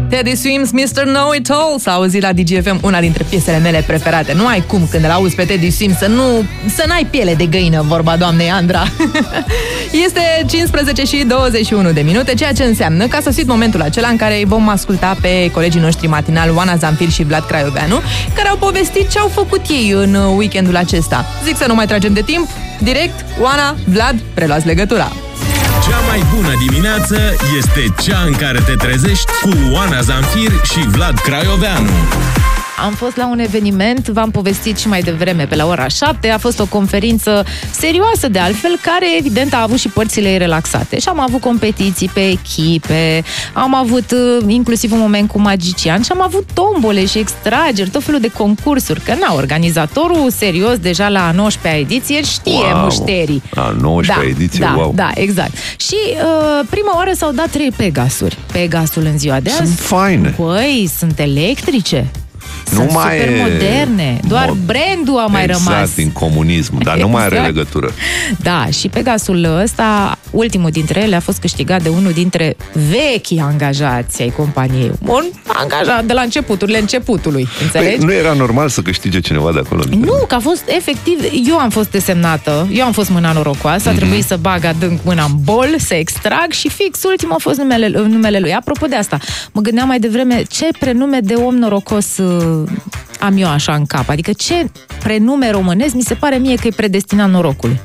Teddy Swims, Mr. Know-It-All s-a auzit la DGFM, una dintre piesele mele preferate. Nu ai cum când îl auzi pe Teddy Swims să n-ai piele de găină, vorba doamnei Andra. Este 15 și 21 de minute, ceea ce înseamnă că a sosit momentul acela în care îi vom asculta pe colegii noștri matinali, Oana Zamfir și Vlad Craioveanu, care au povestit ce au făcut ei în weekendul acesta. Zic să nu mai tragem de timp, direct, Oana, Vlad, preluați legătura. Cea mai bună dimineață este cea în care te trezești cu Oana Zamfir și Vlad Craioveanu. Am fost la un eveniment, v-am povestit și mai devreme, pe la ora 7, a fost o conferință serioasă de altfel, care evident a avut și părțile ei relaxate. Și am avut competiții pe echipe, am avut inclusiv un moment cu magician și am avut tombole și extrageri, tot felul de concursuri, că organizatorul serios deja la 19-a ediție știe mușterii. La 19-a ediție, wow. Da, exact. Și prima oară s-au dat 3 Pegasuri. Pegasul în ziua de azi. Sunt faine. Băi, sunt electrice. Sunt super moderne. Doar brandul a mai rămas. Exact, din comunism, dar nu mai are legătură. Da, și Pegasul ăsta, ultimul dintre ele, a fost câștigat de unul dintre vechii angajați ai companiei. Un angajat de la începuturile începutului, înțelegi? Păi, nu era normal să câștige cineva de acolo? Nu, că a fost efectiv, eu am fost desemnată, eu am fost mâna norocoasă, a trebuit să bag adânc mâna în bol, să extrag și fix ultimul a fost numele lui. Apropo de asta, mă gândeam mai devreme ce prenume de om norocos am eu așa în cap. Adică ce prenume românesc mi se pare mie că e predestinat norocului.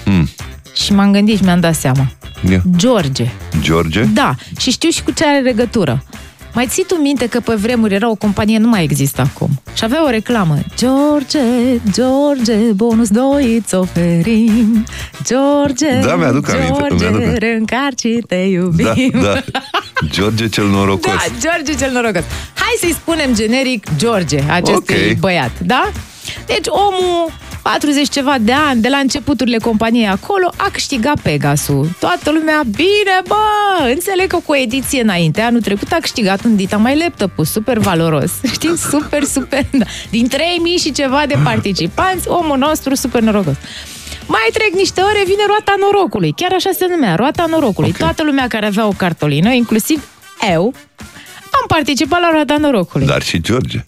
Și m-am gândit și mi-am dat seama. George. George? Da, și știu și cu ce are legătură. Mai ții tu minte că pe vremuri era o companie, nu mai există acum, și avea o reclamă. George, George, bonus 2 îți oferim. George, da, mi-aduc aminte. George, reîncarci, te iubim. Da. George cel norocos. Da, George cel norocos. Hai să-i spunem generic George, acestui băiat, da? Deci omul, 40 ceva de ani, de la începuturile companiei acolo, a câștigat Pegasul. Toată lumea, bine, bă! Înțeleg că cu o ediție înainte, anul trecut, a câștigat un Dita mai laptop, super valoros. Știi? Super, da. Din 3000 și ceva de participanți, omul nostru super norocos. Mai trec niște ore, vine roata norocului. Chiar așa se numea, roata norocului. Okay. Toată lumea care avea o cartolină, inclusiv eu, am participat la roata norocului. Dar și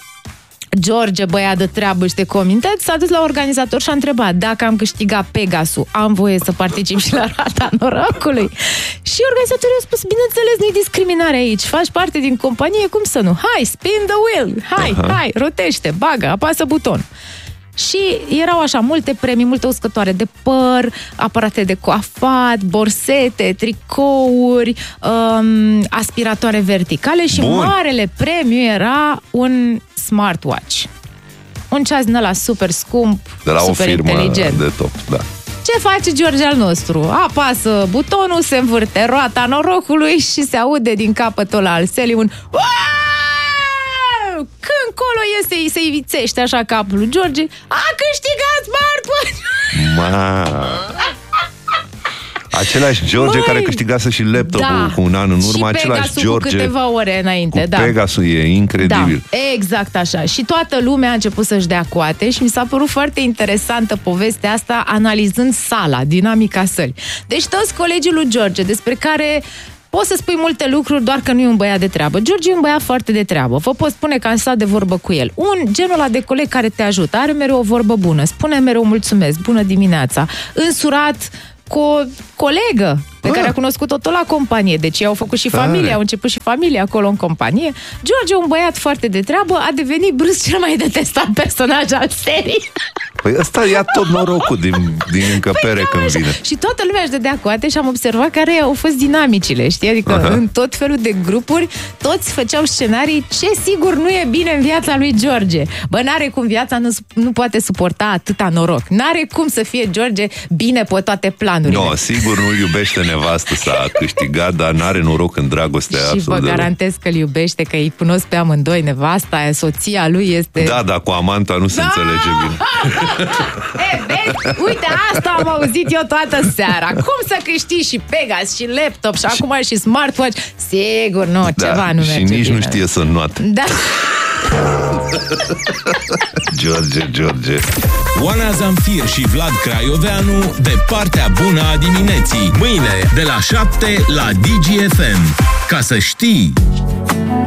George, băiat de treabă și de comitet, s-a dus la organizator și a întrebat dacă am câștigat Pegasul, am voie să particip și la roata norocului? Și organizatorul a spus, bineînțeles, nu-i discriminare aici, faci parte din companie, cum să nu? Hai, spin the wheel, hai, rotește, bagă, apasă buton. Și erau așa multe premii, multe uscătoare de păr, aparate de coafat, borsete, tricouri, aspiratoare verticale și marele premiu era un smartwatch. Un ceas din ăla super scump, de la super o firmă inteligent. de top, da. Ce face George al nostru? Apasă butonul, se învârte roata norocului și se aude din capătul al sălii un când colo iese, se ivițește așa capul lui George, a câștigat smartwatch! Același George care câștigase și laptopul cu un an în urmă, același George cu câteva ore înainte, cu Pegasul, e incredibil. Da, exact așa. Și toată lumea a început să-și dea coate și mi s-a părut foarte interesantă povestea asta, analizând sala, dinamica sălii. Deci toți colegii lui George, despre care poți să spui multe lucruri, doar că nu e un băiat de treabă. George e un băiat foarte de treabă. Vă pot spune că am stat de vorbă cu el. Genul ăla de coleg care te ajută, are mereu o vorbă bună, spune mereu mulțumesc, bună dimineața, însurat cu o colegă pe care a cunoscut-o tot la companie. Deci ei au făcut și familie, au început și familie acolo în companie. George, un băiat foarte de treabă, a devenit brusc cel mai detestat personaj al serii. Păi ăsta ia tot norocul din încăpere când vine. Și toată lumea își dădea coate și am observat care au fost dinamicile, știi? Adică în tot felul de grupuri, toți făceau scenarii ce sigur nu e bine în viața lui George. Bă, n-are cum, viața nu poate suporta atâta noroc. N-are cum să fie George bine pe toate planurile. No, sigur nu iubește nevastă, s-a câștigat, dar n-are noroc în dragostea. Și vă garantez că îl iubește, că îi cunosc pe amândoi, nevasta aia, soția lui este... Da, dar cu amanta nu se înțelege bine. Vezi? Uite, asta am auzit eu toată seara. Cum să câștigi și Pegas, și laptop, și acum și smartwatch? Sigur, nu, ceva nu merge și nici bine. Nu știe să înnoate. Da. George. Oana Zamfir și Vlad Craioveanu, de partea bună a dimineții. Mâine, de la 7 la DGFM. Ca să știi...